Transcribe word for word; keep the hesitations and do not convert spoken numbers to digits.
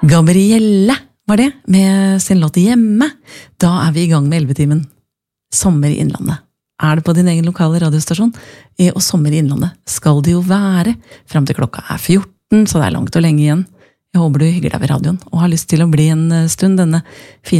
Gabrielle var det, med sin låt Hjemme. Da er vi i gang med elvetimen. Sommer i Innlandet. Er det på din egen lokale radiostasjon? Og sommer i Innlandet skal det jo være, frem til klokka er fjorten, så det er langt og lenge igjen. Jeg håper du hygger deg ved radioen, og har lyst til å bli en stund denne fine